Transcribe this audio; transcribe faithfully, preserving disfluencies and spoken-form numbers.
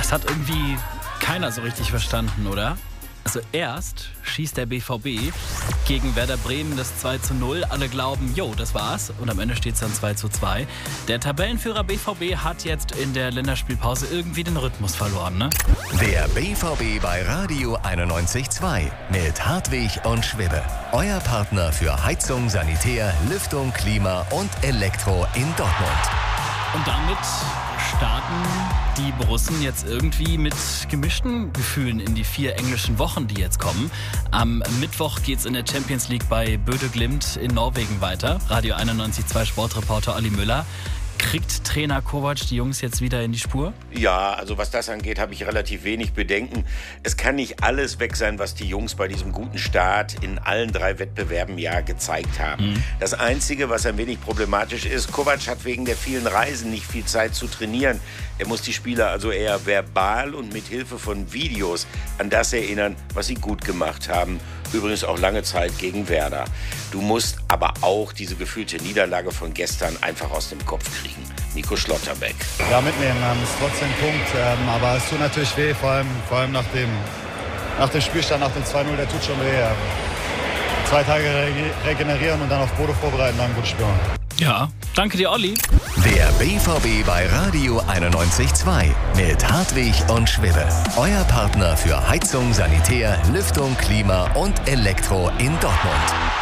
Das hat irgendwie keiner so richtig verstanden, oder? Also erst schießt der B V B gegen Werder Bremen das zwei zu null. Alle glauben, jo, das war's. Und am Ende steht es dann zwei zu zwei. Der Tabellenführer B V B hat jetzt in der Länderspielpause irgendwie den Rhythmus verloren, ne? Der B V B bei Radio einundneunzig Komma zwei mit Hartwig und Schwibbe. Euer Partner für Heizung, Sanitär, Lüftung, Klima und Elektro in Dortmund. Und damit starten die Borussen jetzt irgendwie mit gemischten Gefühlen in die vier englischen Wochen, die jetzt kommen. Am Mittwoch geht's in der Champions League bei Böde Glimt in Norwegen weiter. Radio einundneunzig Komma zwei Sportreporter Olli Müller. Kriegt Trainer Kovac die Jungs jetzt wieder in die Spur? Ja, also was das angeht, habe ich relativ wenig Bedenken. Es kann nicht alles weg sein, was die Jungs bei diesem guten Start in allen drei Wettbewerben ja gezeigt haben. Mhm. Das Einzige, was ein wenig problematisch ist, Kovac hat wegen der vielen Reisen nicht viel Zeit zu trainieren. Er muss die Spieler also eher verbal und mit Hilfe von Videos an das erinnern, was sie gut gemacht haben. Übrigens auch lange Zeit gegen Werder. Du musst aber auch diese gefühlte Niederlage von gestern einfach aus dem Kopf kriegen. Nico Schlotterbeck. Ja, mitnehmen ähm, ist trotzdem ein Punkt. Ähm, aber es tut natürlich weh, vor allem, vor allem nach, dem, nach dem Spielstand, nach dem zwei null, der tut schon weh. Ähm, zwei Tage re- regenerieren und dann auf Bodo vorbereiten, dann gut spielen. Ja, danke dir, Olli. Der B V B bei Radio einundneunzig Komma zwei mit Hartwig und Schwibbe. Euer Partner für Heizung, Sanitär, Lüftung, Klima und Elektro in Dortmund.